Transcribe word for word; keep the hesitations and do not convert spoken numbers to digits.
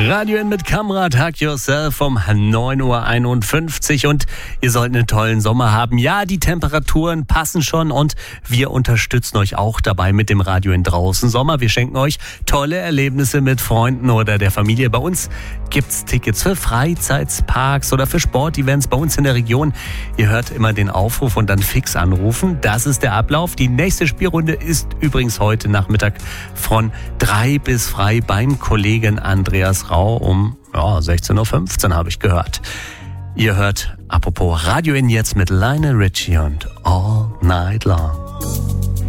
Radio N mit Kamrat, Hug Yourself um neun Uhr einundfünfzig und ihr sollt einen tollen Sommer haben. Ja, die Temperaturen passen schon und wir unterstützen euch auch dabei mit dem Radio N draußen Sommer. Wir schenken euch tolle Erlebnisse mit Freunden oder der Familie. Bei uns gibt's Tickets für Freizeitparks oder für Sportevents bei uns in der Region. Ihr hört immer den Aufruf und dann fix anrufen. Das ist der Ablauf. Die nächste Spielrunde ist übrigens heute Nachmittag von drei bis frei beim Kollegen Andreas Rau um ja, sechzehn Uhr fünfzehn habe ich gehört. Ihr hört apropos Radio N jetzt mit Lionel Richie und All Night Long.